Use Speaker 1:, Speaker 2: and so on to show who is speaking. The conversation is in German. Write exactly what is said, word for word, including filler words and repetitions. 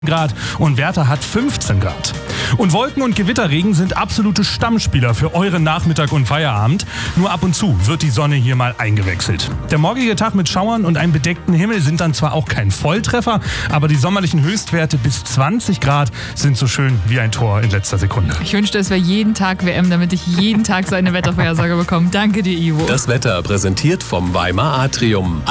Speaker 1: Grad und Werther hat fünfzehn Grad. Und Wolken und Gewitterregen sind absolute Stammspieler für euren Nachmittag und Feierabend. Nur ab und zu wird die Sonne hier mal eingewechselt. Der morgige Tag mit Schauern und einem bedeckten Himmel sind dann zwar auch kein Volltreffer, aber die sommerlichen Höchstwerte bis zwanzig Grad sind so schön wie ein Tor in letzter Sekunde.
Speaker 2: Ich wünschte, es wäre jeden Tag W M, damit ich jeden Tag so eine Wettervorhersage bekomme. Danke dir, Ivo.
Speaker 3: Das Wetter präsentiert vom Weimar Atrium.